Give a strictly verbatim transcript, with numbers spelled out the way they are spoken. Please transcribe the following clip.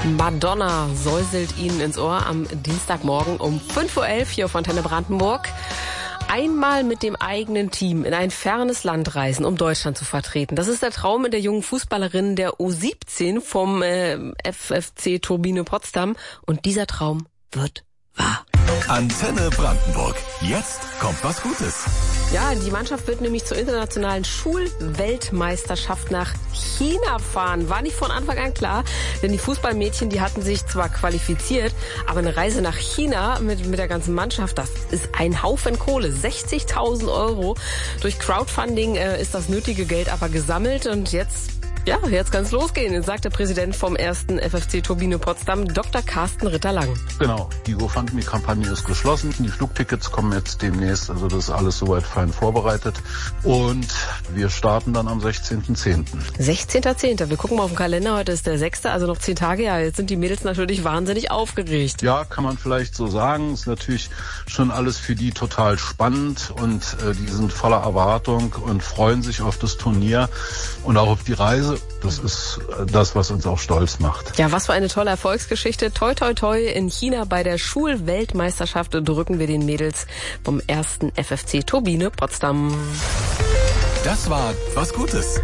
Madonna säuselt Ihnen ins Ohr am Dienstagmorgen um fünf Uhr elf hier auf Antenne Brandenburg. Einmal mit dem eigenen Team in ein fernes Land reisen, um Deutschland zu vertreten. Das ist der Traum in der jungen Fußballerin der U siebzehn vom äh, F F C Turbine Potsdam. Und dieser Traum wird wahr. Antenne Brandenburg. Jetzt kommt was Gutes. Ja, die Mannschaft wird nämlich zur internationalen Schulweltmeisterschaft nach China fahren. War nicht von Anfang an klar, denn die Fußballmädchen, die hatten sich zwar qualifiziert, aber eine Reise nach China mit, mit der ganzen Mannschaft, das ist ein Haufen Kohle. sechzigtausend Euro. Durch Crowdfunding äh, ist das nötige Geld aber gesammelt und jetzt... Ja, jetzt kann es losgehen, jetzt sagt der Präsident vom ersten F F C Turbine Potsdam, Doktor Carsten Ritter-Lang. Genau, die GoFundMe-Kampagne ist geschlossen, die Flugtickets kommen jetzt demnächst, also das ist alles soweit fein vorbereitet und wir starten dann am sechzehnten zehnten sechzehnten zehnten Wir gucken mal auf den Kalender, heute ist der sechste also noch zehn Tage, ja, jetzt sind die Mädels natürlich wahnsinnig aufgeregt. Ja, kann man vielleicht so sagen, ist natürlich schon alles für die total spannend und äh, die sind voller Erwartung und freuen sich auf das Turnier und auch auf die Reise. Das ist das, was uns auch stolz macht. Ja, was für eine tolle Erfolgsgeschichte. Toi, toi, toi. In China bei der Schulweltmeisterschaft drücken wir den Mädels vom ersten F F C Turbine Potsdam. Das war was Gutes.